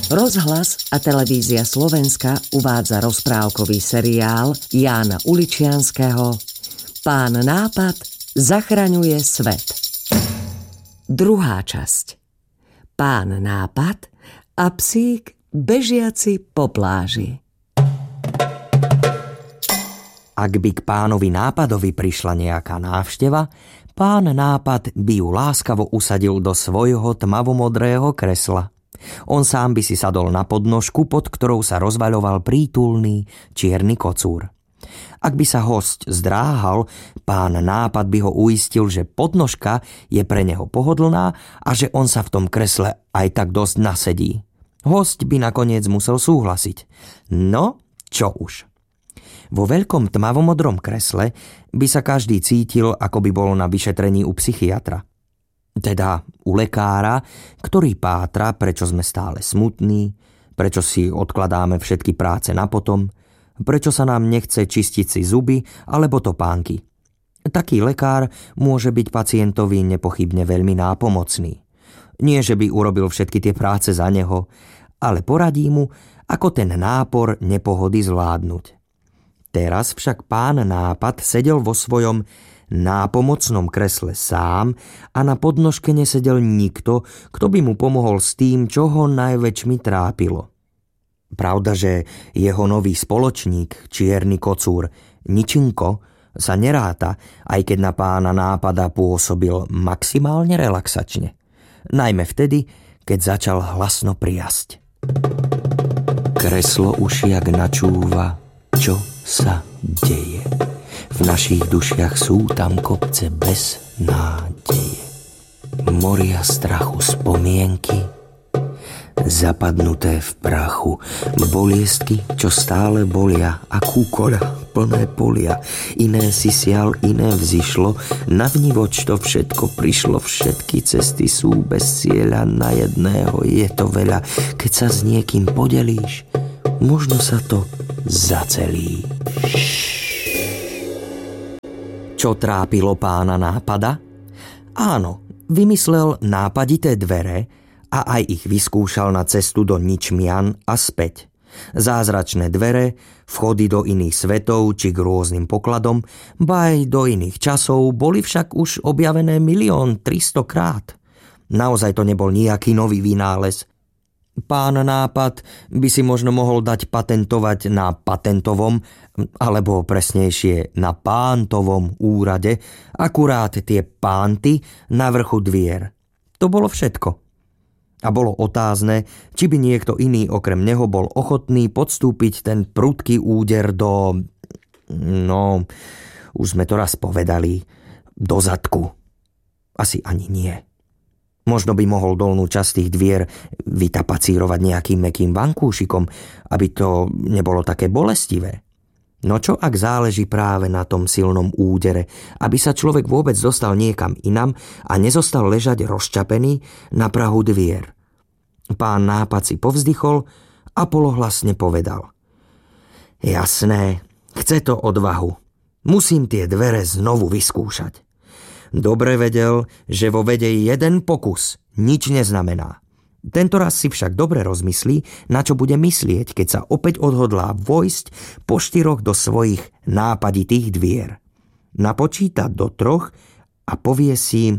Rozhlas a televízia Slovenska uvádza rozprávkový seriál Jána Uličianskeho Pán nápad zachraňuje svet. Druhá časť. Pán nápad a psík bežiaci po pláži. Ak by k pánovi nápadovi prišla nejaká návšteva, pán nápad by ju láskavo usadil do svojho tmavomodrého kresla. On sám by si sadol na podnožku, pod ktorou sa rozvaľoval prítulný čierny kocúr. Ak by sa hosť zdráhal, pán nápad by ho uistil, že podnožka je pre neho pohodlná a že on sa v tom kresle aj tak dosť nasedí. Hosť by nakoniec musel súhlasiť. No, čo už. Vo veľkom tmavomodrom kresle by sa každý cítil, ako by bol na vyšetrení u psychiatra. Teda u lekára, ktorý pátra, prečo sme stále smutní, prečo si odkladáme všetky práce na potom, prečo sa nám nechce čistiť si zuby alebo topánky. Taký lekár môže byť pacientovi nepochybne veľmi nápomocný. Nie, že by urobil všetky tie práce za neho, ale poradí mu, ako ten nápor nepohody zvládnuť. Teraz však pán nápad sedel vo svojom nápomocnom kresle sám a na podnožke nesedel nikto, kto by mu pomohol s tým, čo ho najväčšmi trápilo. Pravda, že jeho nový spoločník, čierny kocúr, Ničinko, sa neráta, aj keď na pána nápada pôsobil maximálne relaxačne. Najmä vtedy, keď začal hlasno priasť. Kreslo už jak načúva, čo sa deje. V našich dušiach sú tam kopce bez nádeje. Moria strachu spomienky, zapadnuté v prachu. Boliestky, čo stále bolia, a kúkoľa plné polia. Iné si sial, iné vzišlo, navnívoč to všetko prišlo. Všetky cesty sú bez cieľa, na jedného je to veľa. Keď sa s niekým podelíš, možno sa to zacelí. Čo trápilo pána nápada? Áno, vymyslel nápadité dvere a aj ich vyskúšal na cestu do Ničmian a späť. Zázračné dvere, vchody do iných svetov či k rôznym pokladom, ba aj do iných časov boli však už objavené 1 300 000 krát. Naozaj to nebol nejaký nový vynález. Pán nápad by si možno mohol dať patentovať na patentovom, alebo presnejšie na pántovom úrade, akurát tie pánty na vrchu dvier. To bolo všetko. A bolo otázne, či by niekto iný okrem neho bol ochotný podstúpiť ten prudký úder do... No, už sme to raz povedali, do zadku. Asi ani nie. Možno by mohol dolnú časť tých dvier vytapacírovať nejakým mäkkým vankúšikom, aby to nebolo také bolestivé. No čo ak záleží práve na tom silnom údere, aby sa človek vôbec dostal niekam inam a nezostal ležať rozčapený na prahu dvier? Pán nápad si povzdychol a polohlasne povedal: Jasné, chce to odvahu. Musím tie dvere znovu vyskúšať. Dobre vedel, že vo vede jeden pokus nič neznamená. Tento raz si však dobre rozmyslí, na čo bude myslieť, keď sa opäť odhodlá vojsť po 4 do svojich nápaditých dvier. Napočíta do 3 a povie si,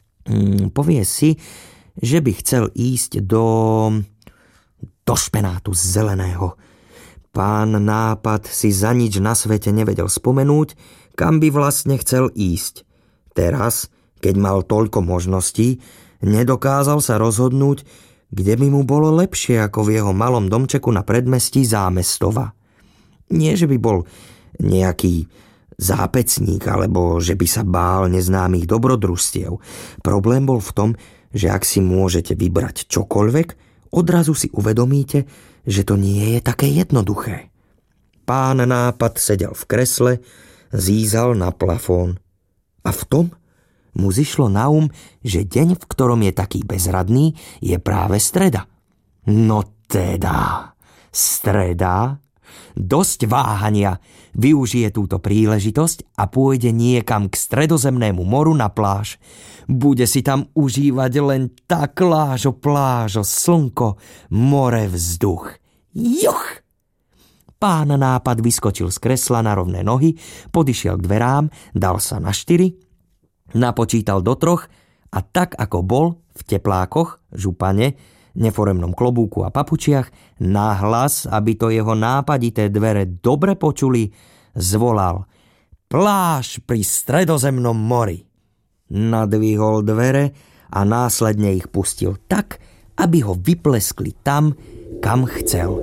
že by chcel ísť do špenátu zeleného. Pán nápad si za nič na svete nevedel spomenúť, kam by vlastne chcel ísť. Teraz, keď mal toľko možností, nedokázal sa rozhodnúť, kde by mu bolo lepšie ako v jeho malom domčeku na predmestí Zámestova. Nie, že by bol nejaký zápecník, alebo že by sa bál neznámych dobrodružstiev. Problém bol v tom, že ak si môžete vybrať čokoľvek, odrazu si uvedomíte, že to nie je také jednoduché. Pán nápad sedel v kresle, zízal na plafón. A v tom mu zišlo na že deň, v ktorom je taký bezradný, je práve streda. No teda, streda? Dosť váhania. Využije túto príležitosť a pôjde niekam k Stredozemnému moru na pláž. Bude si tam užívať len tak plážo, slnko, more, vzduch. Juch! Pán Nápad vyskočil z kresla na rovné nohy, podišiel k dverám, dal sa na 4, napočítal do 3 a tak ako bol v teplákoch, župane, neforemnom klobúku a papučiach, nahlas, aby to jeho nápadité dvere dobre počuli, zvolal: Pláž pri Stredozemnom mori. Nadvihol dvere a následne ich pustil tak, aby ho vypleskli tam, kam chcel.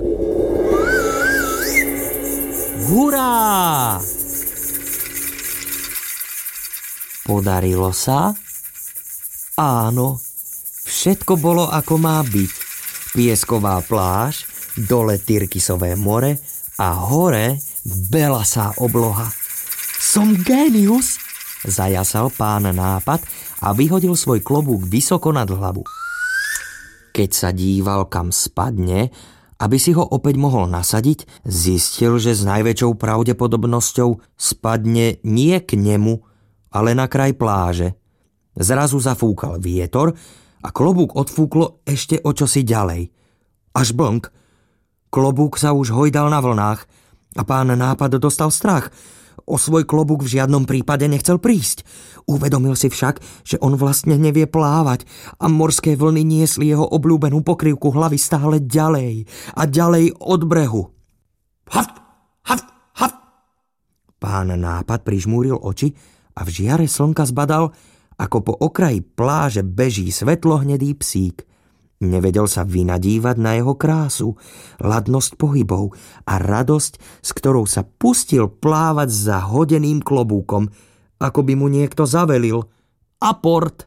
Hurá! Podarilo sa? Áno. Všetko bolo ako má byť. Piesková pláž, dole Tyrkisové more a hore belasá obloha. Som génius, zajasal pán Nápad a vyhodil svoj klobúk vysoko nad hlavu. Keď sa díval, kam spadne, aby si ho opäť mohol nasadiť, zistil, že s najväčšou pravdepodobnosťou spadne nie k nemu, ale na kraj pláže. Zrazu zafúkal vietor a klobúk odfúklo ešte o čosi ďalej. Až blnk. Klobúk sa už hojdal na vlnách a pán Nápad dostal strach. O svoj klobúk v žiadnom prípade nechcel prísť. Uvedomil si však, že on vlastne nevie plávať a morské vlny niesli jeho obľúbenú pokrývku hlavy stále ďalej a ďalej od brehu. Haft, haft, haft. Pán Nápad prižmúril oči a v žiare slnka zbadal, ako po okraji pláže beží svetlohnedý psík. Nevedel sa vynadívať na jeho krásu, ladnosť pohybov a radosť, s ktorou sa pustil plávať za hodeným klobúkom, ako by mu niekto zavelil. Aport!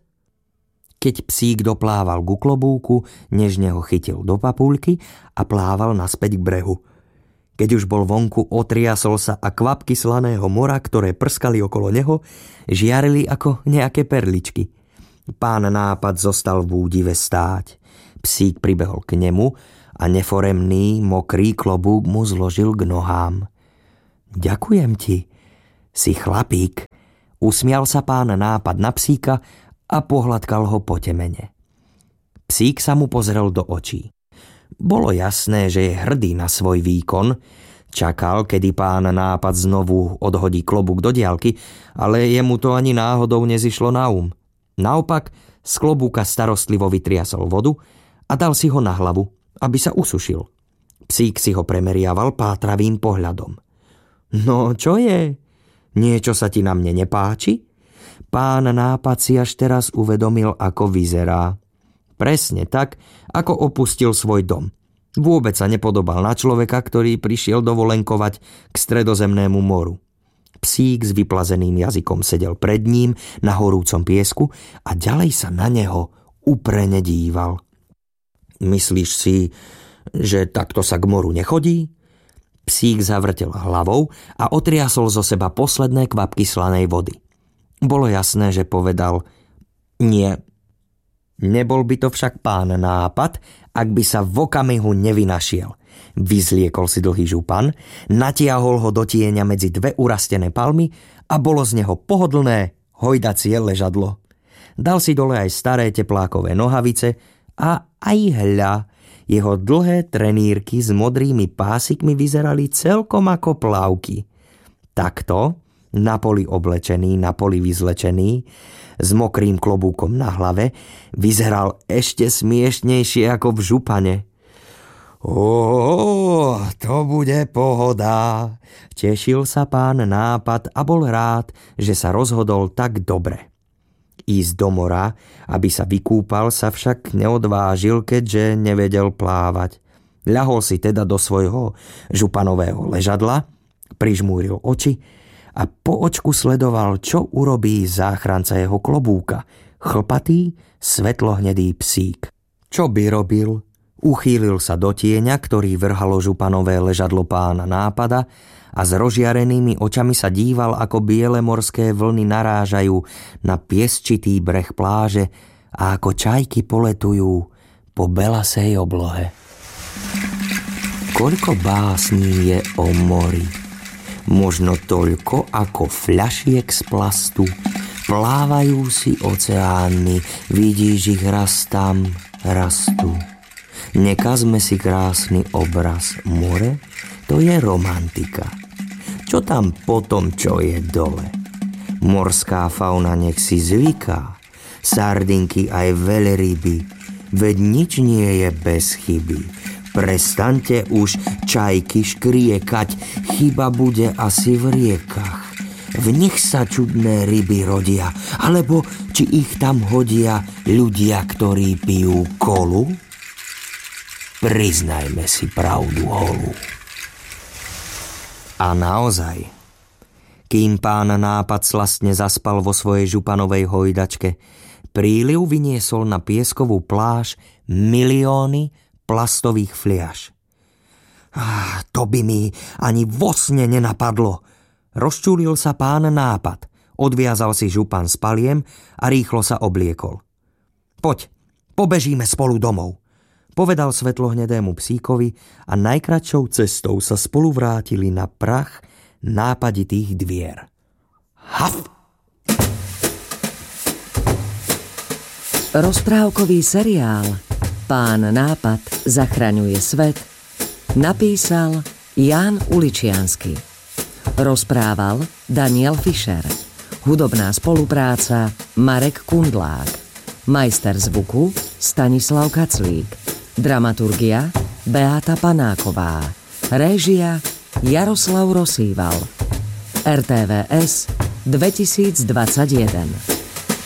Keď psík doplával ku klobúku, nežne ho chytil do papuľky a plával naspäť k brehu. Keď už bol vonku, otriasol sa a kvapky slaného mora, ktoré prskali okolo neho, žiarili ako nejaké perličky. Pán Nápad zostal v údive stáť. Psík pribehol k nemu a neforemný, mokrý klobúk mu zložil k nohám. Ďakujem ti, si chlapík, usmial sa pán Nápad na psíka a pohľadkal ho po temene. Psík sa mu pozrel do očí. Bolo jasné, že je hrdý na svoj výkon. Čakal, kedy pán Nápad znovu odhodí klobúk do diaľky, ale jemu to ani náhodou nezišlo na Naopak, z klobúka starostlivo vytriasol vodu a dal si ho na hlavu, aby sa usušil. Psík si ho premeriaval pátravým pohľadom. No, čo je? Niečo sa ti na mne nepáči? Pán Nápad si až teraz uvedomil, ako vyzerá. Presne tak, ako opustil svoj dom. Vôbec sa nepodobal na človeka, ktorý prišiel dovolenkovať k Stredozemnému moru. Psík s vyplazeným jazykom sedel pred ním na horúcom piesku a ďalej sa na neho uprene díval. Myslíš si, že takto sa k moru nechodí? Psík zavrtel hlavou a otriasol zo seba posledné kvapky slanej vody. Bolo jasné, že povedal nie. Nebol by to však pán Nápad, ak by sa v okamihu nevynašiel. Vyzliekol si dlhý župan, natiahol ho do tieňa medzi dve urastené palmy a bolo z neho pohodlné hojdacie ležadlo. Dal si dole aj staré teplákové nohavice a aj hľa, jeho dlhé trenírky s modrými pásikmi vyzerali celkom ako plavky. Takto, na poli oblečený, na poli vyzlečený, s mokrým klobúkom na hlave, vyzeral ešte smiešnejšie ako v župane. To bude pohoda. Tešil sa pán Nápad a bol rád, že sa rozhodol tak dobre. Ísť do mora, aby sa vykúpal, sa však neodvážil, keďže nevedel plávať. Ľahol si teda do svojho županového ležadla, prižmúril oči a po očku sledoval, čo urobí záchranca jeho klobúka, chlpatý, svetlohnedý psík. Čo by robil? Uchýlil sa do tieňa, ktorý vrhalo županové ležadlo pána Nápada a s rozžiarenými očami sa díval, ako biele morské vlny narážajú na piesčitý breh pláže a ako čajky poletujú po belasej oblohe. Koľko básní je o mori, možno toľko ako fľašiek z plastu. Plávajú si oceány, vidíš ich raz tam, raz tu. Nekazme si krásny obraz. More, to je romantika. Čo tam potom, čo je dole? Morská fauna nech si zvyká. Sardinky aj veľryby, veď nič nie je bez chyby. Prestaňte už čajky škriekať, chyba bude asi v riekach. V nich sa čudné ryby rodia, alebo či ich tam hodia ľudia, ktorí pijú kolu? Priznajme si pravdu holú. A naozaj, kým pán Nápad slastne zaspal vo svojej županovej hojdačke, príliv vyniesol na pieskovú pláž milióny plastových fliaš. To by mi ani vo sne nenapadlo. Rozčúlil sa pán Nápad, odviazal si župan s paliem a rýchlo sa obliekol. Poď, pobežíme spolu domov, povedal svetlohnedému psíkovi a najkratšou cestou sa spolu vrátili na prach nápaditých dvier. Haf! Rozprávkový seriál Pán Nápad zachraňuje svet napísal Ján Uličiansky. Rozprával Daniel Fischer. Hudobná spolupráca Marek Kundlák. Majster zvuku Stanislav Kaclík. Dramaturgia Beáta Panáková. Réžia Jaroslav Rosýval. RTVS 2021.